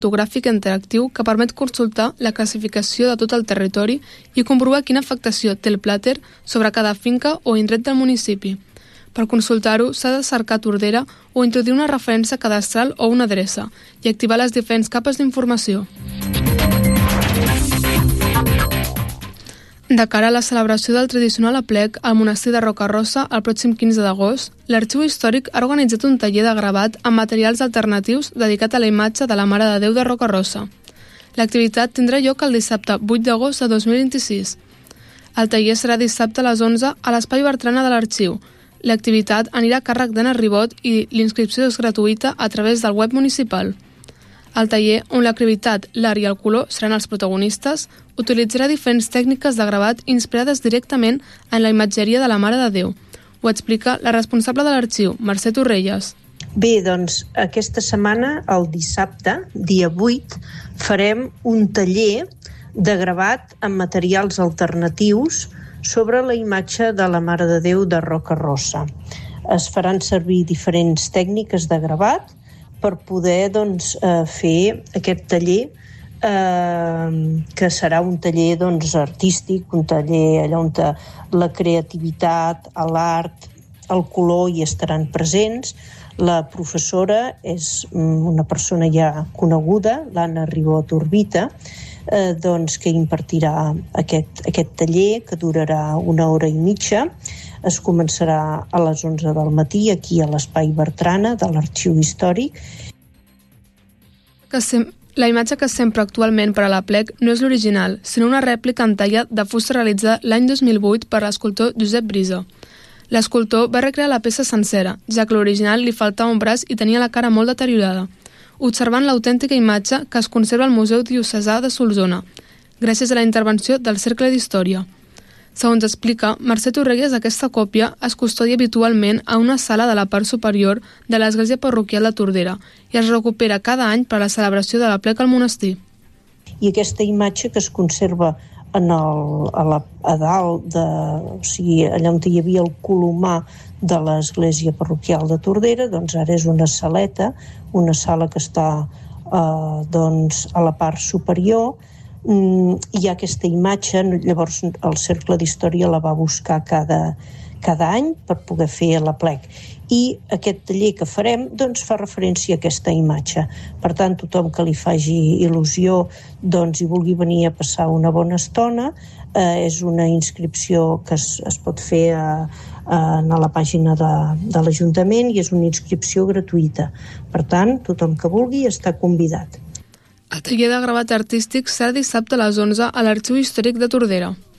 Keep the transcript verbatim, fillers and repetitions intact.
fotogràfic interactiu que permet consultar la classificació de tot el territori i comprovar quina afectació té el plàter sobre cada finca o indret del municipi. Per consultar-ho, s'ha de cercar Tordera o introduir una referència cadastral o una adreça i activar les diferents capes d'informació. De cara a la celebració del tradicional aplec al monestir de Rocarossa el pròxim quinze d'agost, l'Arxiu Històric ha organitzat un taller de gravat amb materials alternatius dedicat a la imatge de la Mare de Déu de Rocarossa. L'activitat tindrà lloc el dissabte vuit d'agost de dos mil vint-i-sis. El taller serà dissabte a les onze a l'Espai Bertrana de l'Arxiu. L'activitat anirà a càrrec d'Anna Ribot i l'inscripció és gratuïta a través del web municipal. El taller, on l'activitat, l'art i el color seran els protagonistes, utilitzarà diferents tècniques de gravat inspirades directament en la imatgeria de la Mare de Déu. Ho explica la responsable de l'arxiu, Mercè Torrelles. Bé, doncs aquesta setmana, el dissabte, dia vuit, farem un taller de gravat amb materials alternatius sobre la imatge de la Mare de Déu de Rocarossa. Es faran servir diferents tècniques de gravat per poder doncs, eh, fer aquest taller, eh, que serà un taller doncs, artístic, un taller allà on la creativitat, l'art, el color hi estaran presents. La professora és una persona ja coneguda, l'Anna Ribot Urbita, eh, doncs, que impartirà aquest, aquest taller, que durarà una hora i mitja. Es començarà a les onze del matí aquí a l'Espai Bertrana de l'Arxiu Històric. La imatge que s'empra actualment per a l'aplec no és l'original, sinó una rèplica en talla de fusta realitzada l'any dos mil vuit per l'escultor Josep Brisa. L'escultor va recrear la peça sencera, ja que l'original li faltava un braç i tenia la cara molt deteriorada, observant l'autèntica imatge que es conserva al Museu Diocesà de Solsona, gràcies a la intervenció del Cercle d'Història. Segons explica, Mercè Torrelles, aquesta còpia es custodia habitualment a una sala de la part superior de l'església parroquial de Tordera i es recupera cada any per a la celebració de l'aplec al monestir. I aquesta imatge que es conserva en el, a, la, a dalt, de, o sigui, allà on hi havia el colomar de l'església parroquial de Tordera, doncs ara és una saleta, una sala que està eh, doncs, a la part superior. Mm, hi ha aquesta imatge, llavors el Cercle d'Història la va buscar cada, cada any per poder fer l'aplec. I aquest taller que farem doncs, fa referència a aquesta imatge. Per tant, tothom que li faci il·lusió doncs, i vulgui venir a passar una bona estona, eh, és una inscripció que es, es pot fer a, a, a la pàgina de, de l'Ajuntament i és una inscripció gratuïta. Per tant, tothom que vulgui està convidat. El taller de gravat artístic serà dissabte a les onze a l'Arxiu Històric de Tordera.